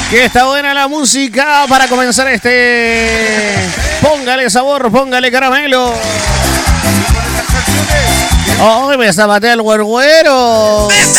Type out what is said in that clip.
Que está buena la música para comenzar Póngale sabor, póngale caramelo. ¡Ay, me zapatea el güero!